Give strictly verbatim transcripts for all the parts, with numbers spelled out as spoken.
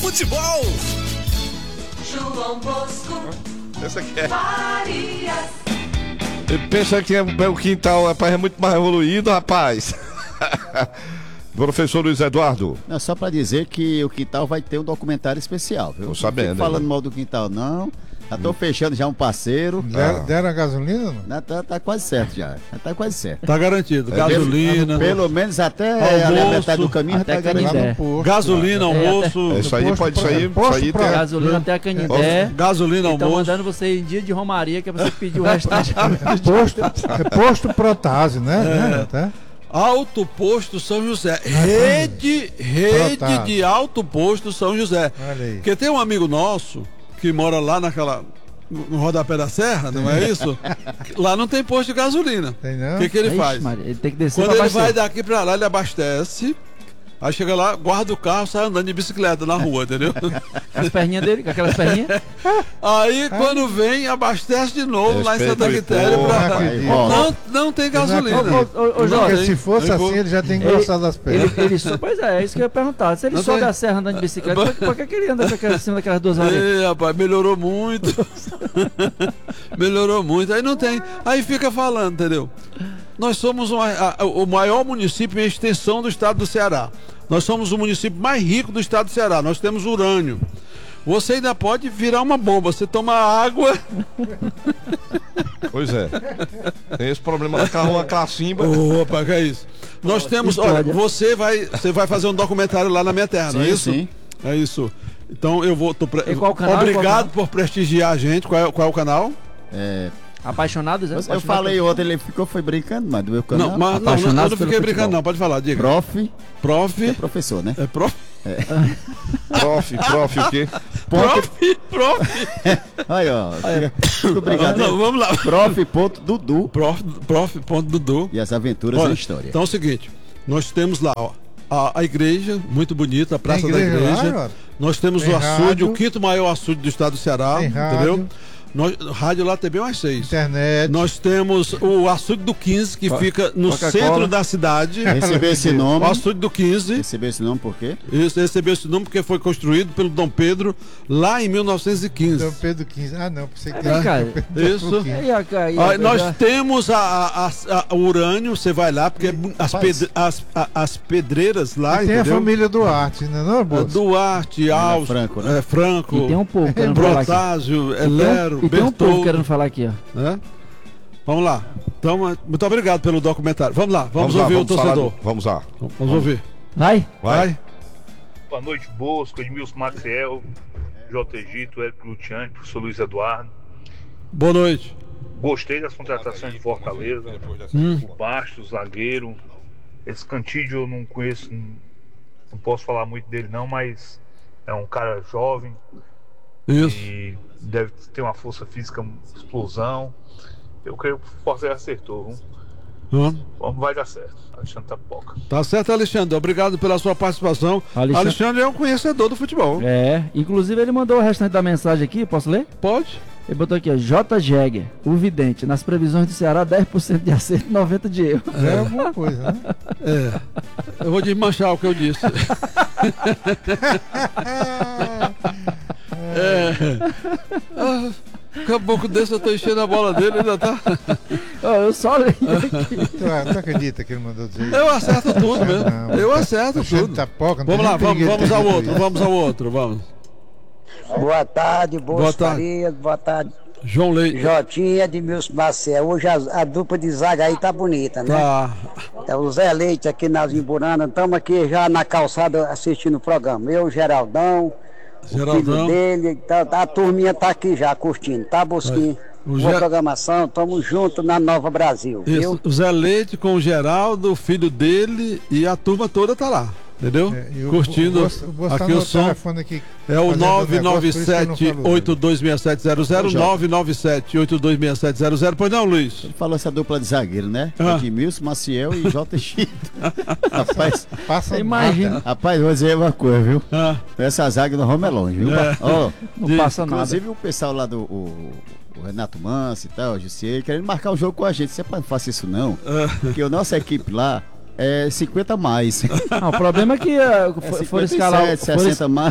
futebol. João Bosco. Essa aqui é. Farias. Ele pensa que é, é o quintal, rapaz, é muito mais evoluído, rapaz. Professor Luiz Eduardo. Não, só pra dizer que o quintal vai ter um documentário especial, viu? Tô sabendo. Não fico falando né? mal do quintal, não. Já tô hum. fechando já um parceiro. Deram, Ah. deram a gasolina? Não? Não, tá, tá quase certo já. Já tá quase certo. Tá garantido. Gasolina. Pelo menos até almoço, a metade do caminho já tá garantido. Posto, gasolina, almoço. É, isso aí posto pode pra- sair. posto Isso aí pra- tem. Gasolina até a Canindé. Gasolina, Estão almoço. mandando você em dia de Romaria, que é pra você pedir o restante. Posto, é posto Protase, né? né? Tá? Alto Posto São José. Rede, rede Protase. de Alto Posto São José. Olha aí. Porque tem um amigo nosso que mora lá naquela. No rodapé da serra, não é isso? Lá não tem posto de gasolina. Tem não? O que, que ele Ixi, faz? Maria, ele tem que descer Quando pra ele vai abastecer. daqui pra lá, ele abastece. Aí chega lá, guarda o carro, sai andando de bicicleta na rua, entendeu? As perninhas dele, com aquelas perninhas. Aí quando vem, abastece de novo lá em Respeito Santa o Quitéria. povo, Pra... rapaz. Não, não tem gasolina. Ô, ô, ô, Porque Jorge, se fosse Ele- assim, ele já tem ele- engrossado as pernas. ele, ele só, pois é, é isso que eu ia perguntar. Se ele Não sobe tem. a serra andando de bicicleta, por, por que que ele anda com aquela- em cima daquelas duas horas? Ei, rapaz, melhorou muito. Melhorou muito. Aí não tem. Aí fica falando, entendeu? Nós somos uma, a- o maior município em extensão do estado do Ceará. Nós somos o município mais rico do estado do Ceará. Nós temos urânio. Você ainda pode virar uma bomba. Você toma água. Pois é. Tem esse problema da carro, uma cacimba. Opa, que é isso? Nós temos. Olha, História. você vai, você vai fazer um documentário lá na minha terra, não é Sim, isso? sim. É isso. Então eu vou. Tô pre... E qual canal? Obrigado Qual por prestigiar a gente. Qual é, qual é o canal? É, Apaixonados, né? eu Apaixonados falei ontem, ele ficou, foi brincando, mas do meu canal. Não, mas não, não, eu Apaixonados não pelo fiquei brincando, futebol. não. Pode falar, diga. Prof, Prof. é professor, né? É prof. Prof, prof, o quê? Prof. Prof. Aí, ó. Fica, fica obrigado. Não, vamos lá. Prof. ponto Dudu Prof. Prof. Ponto Dudu. e as aventuras Olha, da história. Então é o seguinte, nós temos lá, ó, a, a igreja, muito bonita, a Praça Tem da igreja lá, Igreja. Jorge? Nós temos Tem o açude, rádio. o quinto maior açude do estado do Ceará, Tem entendeu? rádio. Nós, rádio lá tem bem mais seis. Internet. Nós temos o açude do quinze, que Co- fica no Coca-Cola. centro da cidade. Recebeu esse nome. O açude do quinze. Recebeu esse nome por quê? Isso, recebeu esse nome porque foi construído pelo Dom Pedro lá em mil novecentos e quinze. Dom Pedro quinze. Ah, não, pensei que Vem cá. Isso. Aí, ó, aí, ó, Ah, nós já- temos a, a- a- a- o urânio, você vai lá, porque as, Rapaz. pedre- as, a- as pedreiras lá, E tem a entendeu? família Duarte, né, não, É Bolsa? Duarte, Alves, Franco, né? é, Franco, E tem um povo querendo falar aqui. Protásio, E tem Elero, um, e tem um povo Bertoldo. querendo falar aqui, ó. né? Vamos lá. Então, muito obrigado pelo documentário. Vamos lá, vamos, lá, ouvir vamos o torcedor. falar- Vamos lá. Vamos ouvir. Vai. Vai. Boa noite, Bosco, Edmilson Maciel, J. Egito, Érico Luciani, professor Luiz Eduardo. Boa noite. Gostei das contratações de Fortaleza. Hum. O Bastos, zagueiro. Esse Cantídio eu não conheço, não, não posso falar muito dele não, mas é um cara jovem Isso. e deve ter uma força física, explosão. Eu creio que o Fortaleza acertou, viu? Hum. Vamos, vai dar certo. Alexandre Tapoca. Tá certo, Alexandre. Obrigado pela sua participação. Alexandre- Alexandre é um conhecedor do futebol. É, inclusive ele mandou o restante da mensagem aqui, posso ler? Pode? Ele botou aqui, ó, J. Jäger, o vidente, nas previsões do Ceará, dez por cento de acerto e noventa por cento de erro. É alguma coisa, né? É. Eu vou desmanchar o que eu disse. É. Ah, caboclo desse, eu tô enchendo a bola dele, ainda tá. Ó, eu só li aqui. Tu, tu acredita que ele mandou dizer isso? Eu acerto tudo mesmo. Não, Eu acerto Alexandre tudo. Tapoca, não Vamos tem lá, nem vamos, perigo vamos de ao ter outro, isso. vamos ao outro, vamos. Boa tarde, Boa boas tarde. Farias, boa tarde. João Leite. Jotinha e Edmilson Maciel. Hoje a, a dupla de zaga aí tá bonita, né? Tá. É o Zé Leite aqui na Zimburana. Estamos aqui já na calçada assistindo o programa. Eu, Geraldão, o filho Geraldão. dele. Tá, a turminha tá aqui já curtindo, tá, Bosquinho? O Boa Ger- programação, tamo junto na Nova Brasil, viu? Isso, o Zé Leite com o Geraldo, o filho dele e a turma toda tá lá. Entendeu? É, e o- Curtindo o Bolsa- o Bolsa tá aqui no o som. telefone aqui, É o fazendo um nove negócio, nove por isso que sete ele não falou, oito dois seis sete zero zero, Ô, Jota. nove nove sete oito dois seis sete zero zero. Pois não, Luiz? Ele falou essa dupla de zagueiro, né? Ah. Edmilson, Maciel e J. Chito. Rapaz, Passa Imagina. nada. rapaz, vou dizer uma coisa, viu? Ah, Essa zaga não vamos é longe, viu? É. Ó, Não passa nada. inclusive o pessoal lá do o, o Renato Manso e tal, o Jussier, querendo marcar o jogo com a gente. Você não faça isso não, porque a nossa equipe lá é cinquenta mais. Não, o problema é que uh, É for, for escalar, cinquenta e sete, for, sessenta mais.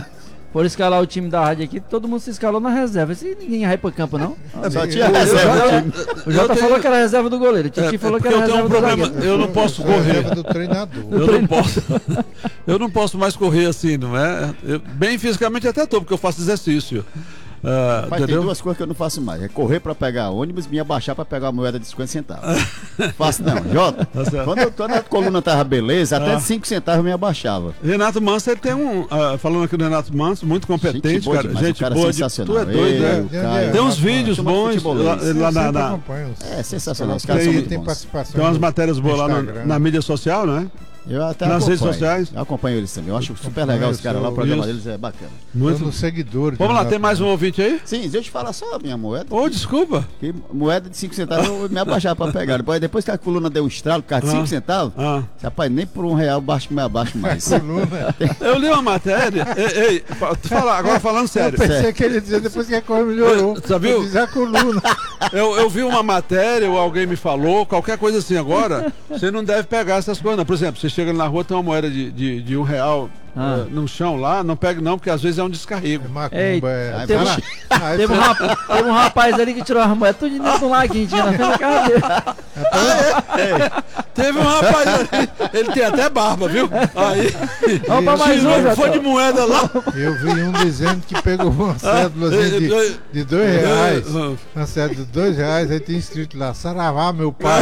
por escalar o time da rádio aqui, todo mundo se escalou na reserva. E ninguém vai pro campo, não? Só tinha reserva. O Jota falou que era reserva do goleiro, o Titi É, falou que porque era eu tenho reserva um do problema, zagueiro. eu não posso Reserva correr. do treinador. Eu não posso, eu não posso mais correr assim, não é? Eu, bem fisicamente até tô, porque eu faço exercício. Ah, Mas tem entendeu? duas coisas que eu não faço mais. É correr pra pegar ônibus e me abaixar pra pegar uma moeda de cinquenta centavos. Faço não, Jota. Tá certo. Quando, eu- quando a coluna tava beleza, até Ah. de cinco centavos eu me abaixava. Renato Manso, ele tem um. ah, falando aqui do Renato Manso, muito competente, Gente boa cara. demais, Gente o cara boa. De, sensacional. tu é doido, Ele, né? o Caio. Tem uns Renato vídeos Manso, bons futebolês. lá, lá na. Sempre na- acompanho os- É sensacional, os caras Tem- são muito tem bons. participação. tem umas no- matérias boas lá no na, Instagram. na mídia social, né? Eu até Nas acompanho. redes sociais. Eu acompanho eles também. Eu acho super Acompanho, legal os caras lá, o sou- programa Isso. deles é bacana. Muito. Nos seguidores. Vamos lá, do tem mais um Renato. ouvinte aí? Sim, deixa eu te falar só a minha moeda. Ô, desculpa. Que moeda de cinco centavos eu me abaixava pra pegar. Depois, depois que a coluna deu um estralo, por causa de Ah. cinco centavos, Ah. rapaz, nem por um real baixo me abaixo mais. Coluna. Eu li uma matéria. ei, ei, fa- tu fala, agora falando Eu sério. pensei que ele ia dizer depois que a coisa melhorou. Você viu? Eu disse a coluna. Eu, eu vi uma matéria, ou alguém me falou, qualquer coisa assim agora, você não deve pegar essas coisas, não. Por exemplo, você chega na rua, tem uma moeda de, de, de um real Ah. eh, no chão lá, não pegue não, porque às vezes é um É descarrego. macumba. Eita, É... teve, vai. Aí teve, um você- rapaz, teve um rapaz ali que tirou as moedas tudo dentro do laguinho, tinha na frente da casa dele. Teve um rapaz ali, ele tem até barba, viu? Aí, Vamos pra mais um, tirou, Jota. foi de moeda lá. Eu vi um dizendo que pegou uma cédula eh, assim, eh, de, de dois reais. eh, Uma cédula de dois reais, aí tem escrito lá, Saravá, meu pai.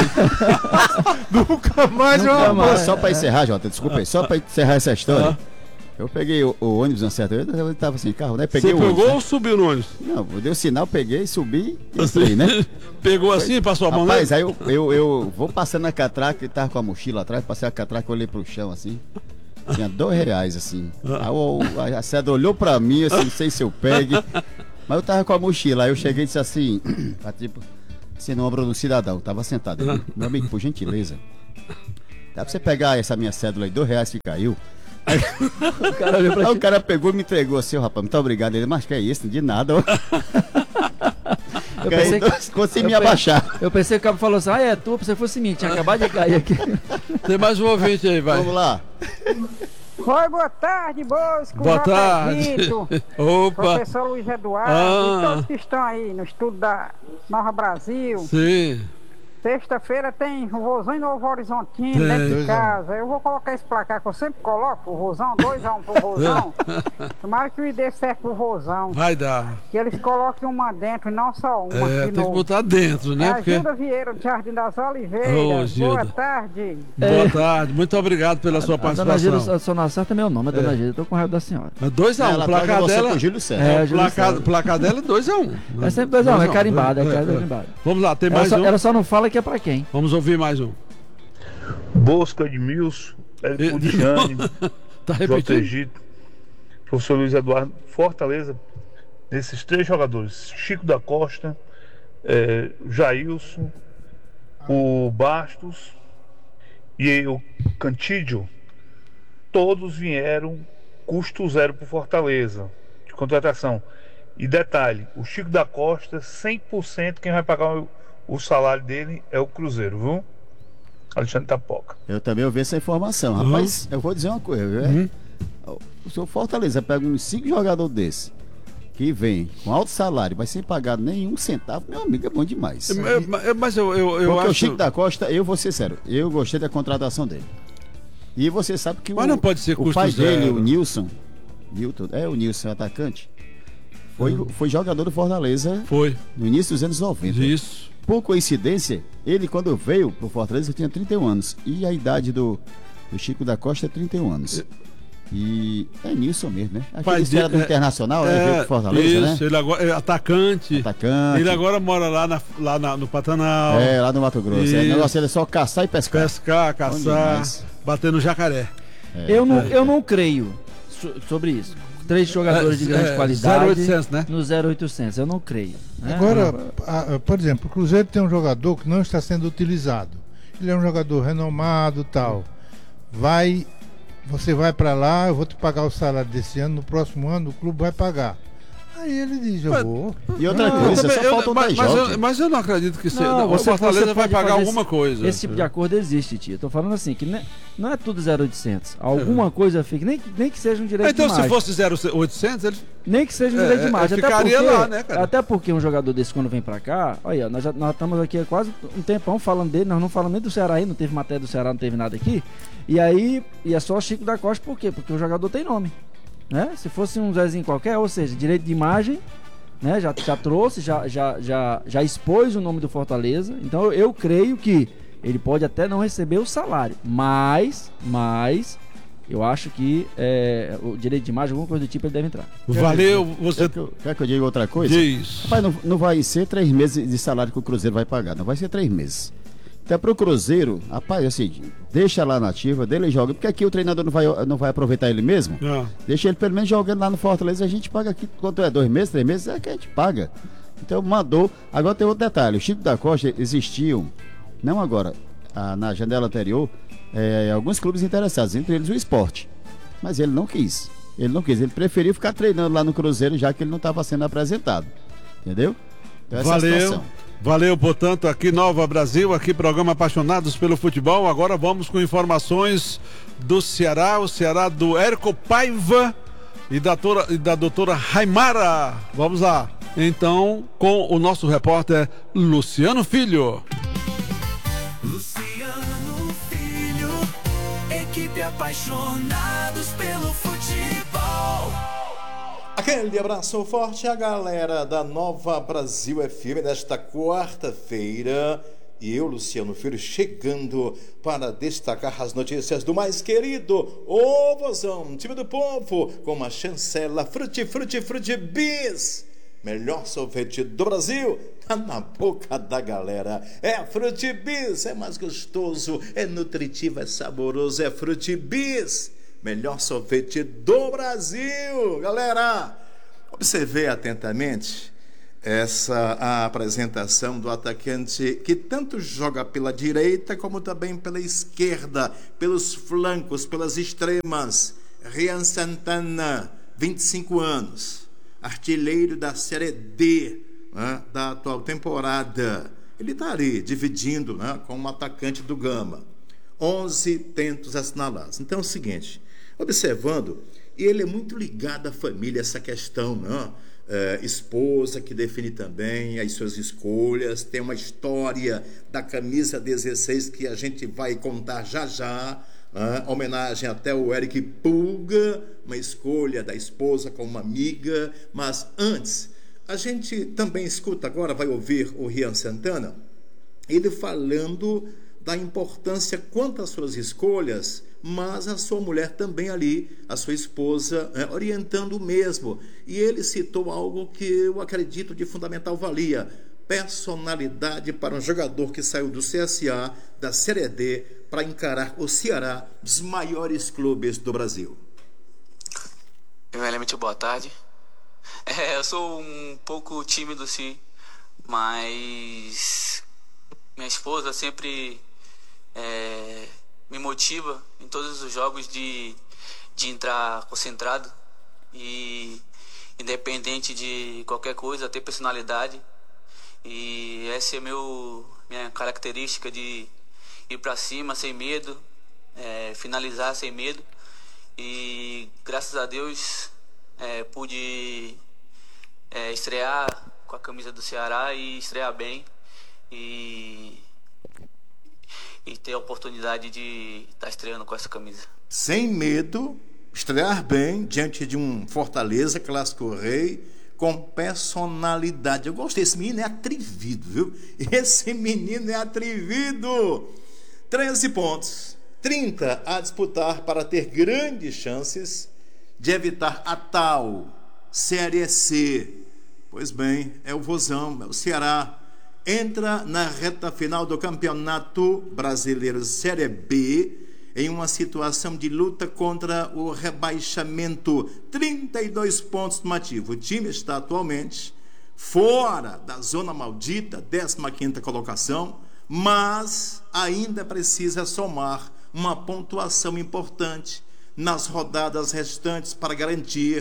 Nunca mais Nunca uma mais. Mas só pra encerrar, Jota, desculpa aí, só pra encerrar essa história. Eu peguei o, o ônibus uma certa vez, eu tava sem carro, né? Peguei Você o pegou ônibus. ou subiu no ônibus? Né? Não, eu dei o sinal, peguei, subi e entrei, né? Pegou assim, passou a mão Rapaz, nele? aí eu, eu, eu vou passando na catraca, ele tava com a mochila atrás, passei a catraca, olhei pro chão assim. Tinha dois reais, assim. Aí o- a, a cédula olhou pra mim, assim, não sei se eu pegue. Mas eu tava com a mochila, aí eu cheguei e disse assim, pra, tipo, esse não ombro do cidadão, tava sentado. Ele, meu amigo, por gentileza, dá pra você pegar essa minha cédula aí, dois reais que caiu? Aí, O cara olhou pra aí ti. o cara pegou e me entregou assim, ó, rapaz, muito obrigado. Ele, mas que é isso, de nada. ó. Eu Caí pensei que- dois, consegui eu me pe- abaixar. Eu pensei que o cabo falou assim, ah, é tu, você fosse mim, tinha acabado de cair aqui. Tem mais um ouvinte aí, vai. Vamos lá. Oi, boa tarde, Bosco. Boa J. tarde. Vitor, Opa, professor Luiz Eduardo Ah. e todos que estão aí no estudo da Nova Brasil. sim. Sexta-feira tem o Vozão e Novo Horizontino Tem. dentro de Dois a um. casa. Eu vou colocar esse placar que eu sempre coloco, o Vozão, dois a um pro Vozão. Tomara que me dê certo pro Vozão. Vai dar. Que eles coloquem uma dentro e não só uma. É, de tem que novo. botar dentro, né? É Porque... Gilda Vieira do Jardim das Oliveiras. Ô, Boa Gilda. tarde. Boa tarde, muito obrigado pela sua A dona Gilda, participação. só não acerta meu nome, é dona Gilda, eu tô com raiva da senhora. dois a um, Ela o placar pega você dela. pro Júlio César. É, É, o Júlio placar, César. placar dela é dois a um. É sempre dois a um, é carimbado, é carimbado. Vamos lá, tem Ela mais só, um. ela só não fala que é pra quem. Vamos ouvir mais um. Bosco Edmilson, Érico Pudiane, Tá Jota repetindo? Egito, professor Luiz Eduardo, Fortaleza, desses três jogadores, Chico da Costa, eh, Jailson, o Bastos e o Cantídio, todos vieram custo zero para Fortaleza de contratação. E detalhe, o Chico da Costa, cem por cento quem vai pagar o, o salário dele é o Cruzeiro, viu? Alexandre Tapoca. Eu também ouvi essa informação. Rapaz, eu vou dizer uma coisa, viu? Uhum. O seu Fortaleza pega uns cinco jogadores desses que vem com alto salário, mas sem pagar nenhum centavo, meu amigo, é bom demais. É, é, Mas eu, eu, eu Porque acho. o Chico da Costa, eu vou ser sério, eu gostei da contratação dele. E você sabe que Mas o, não pode ser o custo pai zero. dele, o Nilson, Newton, é o Nilson, atacante, foi, foi jogador do Fortaleza Foi. no início dos anos noventa. Isso. Por coincidência, ele quando veio pro Fortaleza tinha trinta e um anos. E a idade do, do Chico da Costa é trinta e um anos. E é Nilson mesmo, né? Pai Aquele cara dele- do é- Internacional, né? Veio pro Fortaleza, isso, né? ele agora é atacante. Atacante. Ele agora mora lá, na, lá na- no Pantanal. É, lá no Mato Grosso. É, o Isso. negócio dele é só caçar e pescar. Pescar, Bom caçar, demais. bater no jacaré. Eu, não, eu não creio so- sobre isso. Três jogadores de grande É, qualidade zero oitocentos, né? no zero oitocentos, eu não creio. né? Agora, a- a- por exemplo, o Cruzeiro tem um jogador que não está sendo utilizado. Ele é um jogador renomado, tal. Vai, você vai para lá, eu vou te pagar o salário desse ano, no próximo ano o clube vai pagar. Aí ele diz, eu vou. E outra Não, coisa, também- só eu- faltam mas, dez mas jogos. eu, mas eu não acredito que seja. Não, O você- Fortaleza você vai pode pagar fazer alguma esse- coisa. Esse tipo de acordo existe, tio. Eu tô falando assim, que ne- não é tudo zero oitocentos. Alguma coisa fica, nem, que- nem que seja um direito Então, de se imagem. fosse zero oitocentos, ele. Nem que seja um É, direito de é, imagem. Até ficaria porque, lá, né, cara? até porque um jogador desse, quando vem pra cá, olha, nós já nós estamos aqui há quase um tempão falando dele, nós não falamos nem do Ceará aí, não teve matéria do Ceará, não teve nada aqui. E aí, e é só o Chico da Costa, por quê? Porque o jogador tem nome. Né? Se fosse um Zezinho qualquer, ou seja, direito de imagem, né? já, já trouxe, já, já, já, já expôs o nome do Fortaleza. Então eu, eu creio que ele pode até não receber o salário, mas, mas eu acho que é, o direito de imagem, alguma coisa do tipo, ele deve entrar. Valeu, você. Quer que, eu, quer que eu diga outra coisa? Diz. Rapaz, não, não vai ser três meses de salário que o Cruzeiro vai pagar, não vai ser três meses. Então, pro Cruzeiro, rapaz, assim, deixa lá na ativa, dele joga, porque aqui o treinador não vai, não vai aproveitar ele mesmo. Ah. Deixa ele pelo menos jogando lá no Fortaleza, a gente paga aqui, quanto é? Dois meses, três meses? É que a gente paga. Então, mandou. Agora tem outro detalhe, o Chico da Costa existiam, não agora, a, na janela anterior, é, alguns clubes interessados, entre eles o Sport. Mas ele não quis. Ele não quis, ele preferiu ficar treinando lá no Cruzeiro, já que ele não estava sendo apresentado. Entendeu? Então, essa é a Valeu. situação. Valeu, portanto, aqui Nova Brasil, aqui programa Apaixonados pelo Futebol. Agora vamos com informações do Ceará, o Ceará do Érico Paiva e da, tora, e da doutora Raimara. Vamos lá, então, com o nosso repórter Luciano Filho. Luciano Filho, equipe apaixonados pelo futebol. Aquele abraço forte à galera da Nova Brasil F M nesta quarta-feira. E eu, Luciano Filho, chegando para destacar as notícias do mais querido O Vozão, time do povo, com a chancela Fruti, Fruti, Fruti Bis. Melhor sorvete do Brasil, tá na boca da galera. É Fruti Bis, é mais gostoso, é nutritivo, é saboroso, é Fruti Bis. Melhor sorvete do Brasil. Galera, observei atentamente essa a apresentação do atacante que tanto joga pela direita como também pela esquerda, pelos flancos, pelas extremas. Rian Santana, vinte e cinco anos, artilheiro da Série D, né, da atual temporada. Ele está ali dividindo, né, com um atacante do Gama. onze tentos assinalados. Então é o seguinte, observando, ele é muito ligado à família, essa questão, né? É, esposa que define também as suas escolhas, tem uma história da camisa dezesseis que a gente vai contar já já, né? Homenagem até ao Eric Pulga, uma escolha da esposa com uma amiga. Mas antes, a gente também escuta agora, vai ouvir o Rian Santana, ele falando da importância quanto às suas escolhas, mas a sua mulher também ali, a sua esposa, é, orientando o mesmo. E ele citou algo que eu acredito de fundamental valia: personalidade para um jogador que saiu do C S A, da Série D, para encarar o Ceará, dos maiores clubes do Brasil. Primeiramente, boa tarde. É, eu sou um pouco tímido, sim, mas minha esposa sempre é, me motiva em todos os jogos de, de entrar concentrado e independente de qualquer coisa, ter personalidade. E essa é meu, minha característica, de ir para cima sem medo, é, finalizar sem medo. E graças a Deus é, pude é, estrear com a camisa do Ceará e estrear bem e, e ter a oportunidade de estar estreando com essa camisa. Sem medo, estrear bem diante de um Fortaleza, Clássico Rei, com personalidade. Eu gostei, esse menino é atrevido, viu? Esse menino é atrevido. treze pontos, trinta a disputar para ter grandes chances de evitar a tal Série C. Pois bem, é o Vozão, é o Ceará. Entra na reta final do Campeonato Brasileiro Série B em uma situação de luta contra o rebaixamento. trinta e dois pontos no ativo. O time está atualmente fora da zona maldita, décima quinta colocação, mas ainda precisa somar uma pontuação importante nas rodadas restantes para garantir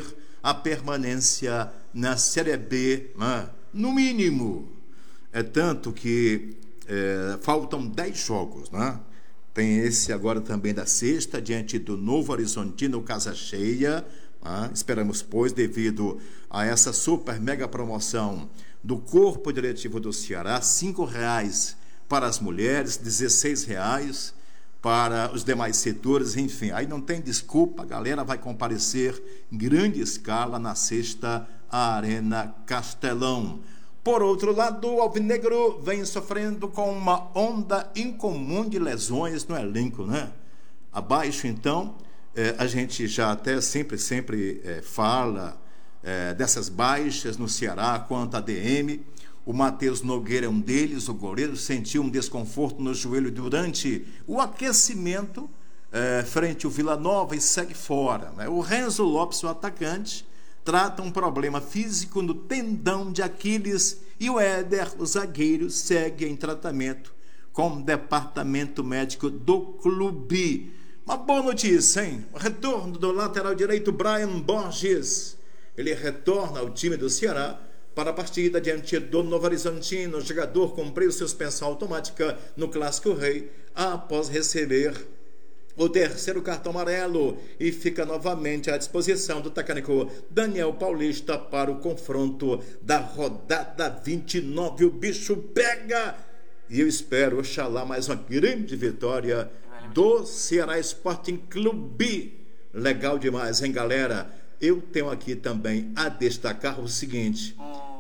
a permanência na Série B, né? No mínimo. É tanto que é, faltam dez jogos, né? Tem esse agora também da sexta, diante do Novo Horizontino, casa cheia. Né? Esperamos, pois, devido a essa super mega promoção do Corpo Diretivo do Ceará, cinco reais para as mulheres, dezesseis reais para os demais setores, enfim. Aí não tem desculpa, a galera vai comparecer em grande escala na sexta Arena Castelão. Por outro lado, o Alvinegro vem sofrendo com uma onda incomum de lesões no elenco, né? Abaixo, então, eh, a gente já até sempre, sempre eh, fala eh, dessas baixas no Ceará quanto à D M. O Matheus Nogueira é um deles, o goleiro sentiu um desconforto no joelho durante o aquecimento eh, frente ao Vila Nova e segue fora, né? O Renzo Lopes, o atacante, trata um problema físico no tendão de Aquiles e o Éder, o zagueiro, segue em tratamento com o departamento médico do clube. Uma boa notícia, hein? O retorno do lateral direito Brian Borges. Ele retorna ao time do Ceará para a partida diante do Novo Horizontino. O jogador cumpriu suspensão automática no Clássico Rei após receber o terceiro cartão amarelo e fica novamente à disposição do técnico Daniel Paulista para o confronto da rodada vinte e nove. O bicho pega e eu espero, oxalá, mais uma grande vitória do Ceará Sporting Clube. Legal demais, hein, galera? Eu tenho aqui também a destacar o seguinte,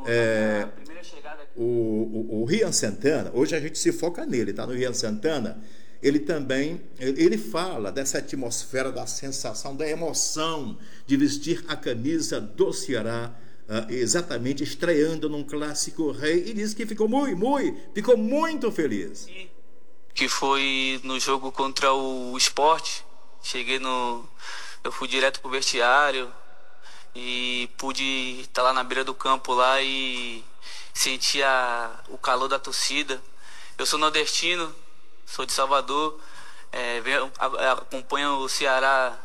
é, o, o, o Rian Santana, hoje a gente se foca nele, tá? No Rian Santana, ele também, ele fala dessa atmosfera, da sensação, da emoção de vestir a camisa do Ceará, uh, exatamente estreando num Clássico Rei, e diz que ficou muito, muito, ficou muito feliz. Que foi no jogo contra o Sport, cheguei no, eu fui direto pro vestiário e pude estar lá na beira do campo lá e sentir a, o calor da torcida. Eu sou nordestino, sou de Salvador, é, venho, acompanho o Ceará